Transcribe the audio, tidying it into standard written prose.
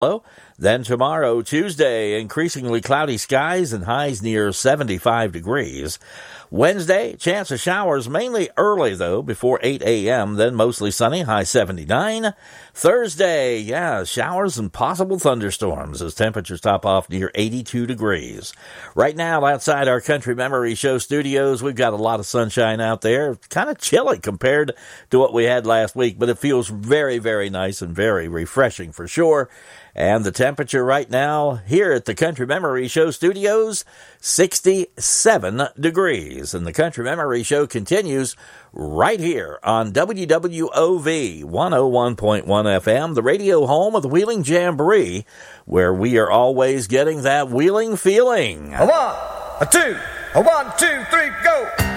Then tomorrow, Tuesday, increasingly cloudy skies and highs near 75 degrees. Wednesday, chance of showers mainly early, though, before 8 a.m., then mostly sunny, high 79. Thursday, showers and possible thunderstorms as temperatures top off near 82 degrees. Right now, outside our Country Memory Show studios, we've got a lot of sunshine out there. Kind of chilly compared to what we had last week, but it feels very, very nice and very refreshing for sure. And the temperature right now here at the Country Memory Show studios, 67 degrees. And the Country Memory Show continues right here on WWOV 101.1 FM, the radio home of the Wheeling Jamboree, where we are always getting that wheeling feeling. A 1, a 2, a 1, 2, 3, go!